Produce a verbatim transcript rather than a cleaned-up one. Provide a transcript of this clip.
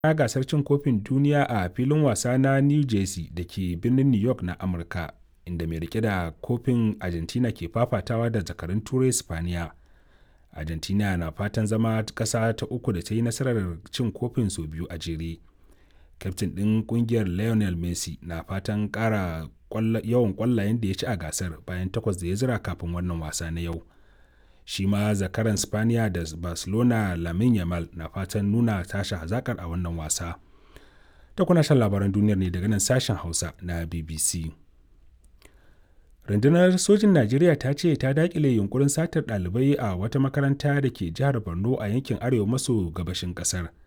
na gasar cin kofin duniya a filin wasa na New Jersey da ke birnin New York na Amurka, inda mai rike da kofin Argentina ke fafatawa da zakarun Turai Spaniya. Argentina na fatan zama ƙasa ta uku da ta yi nasarar cin kofin sau biyu a jere. Kyaftin ɗin ƙungiyar Lionel Messi na fatan ƙara yawan ƙwallayen da ya ci a gasar bayan takwas da ya zira kafin wannan wasa na yau. Shi ma zakaran Spaniya da Barcelona Lamine Yamal na fatan nuna tashi hazakar a wannan wasa. Ta kuna shan labaran duniyar ne daga nan sashen Hausa na B B C. Rundunar sojin Najeriya ta ce ta daƙile yunkurin satar ɗalibai a wata makaranta da ke jihar Borno a yankin arewa maso gabashin ƙasar.